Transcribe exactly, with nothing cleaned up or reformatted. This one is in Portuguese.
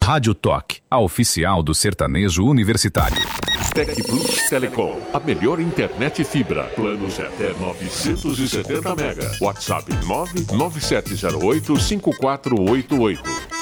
Rádio Toque, a oficial do sertanejo universitário. Tec Plus Telecom, a melhor internet fibra. Planos até novecentos e setenta mega. WhatsApp nove nove sete zero oito cinco quatro oito oito.